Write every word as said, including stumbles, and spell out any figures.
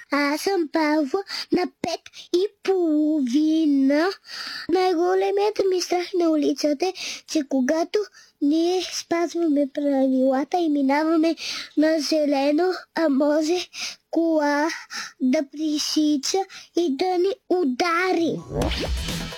Аз съм Павла на пет и половина. Най-големият ми страх на улицата е, че когато ние спазваме правилата и минаваме на зелено, а може кола да пресича и да ни удари.